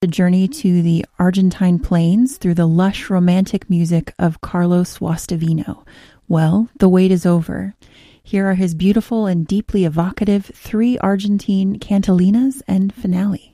A journey to the Argentine plains through the lush romantic music of Carlos Guastavino. Well, the wait is over. Here are his beautiful and deeply evocative 3 Argentine cantilinas and finale.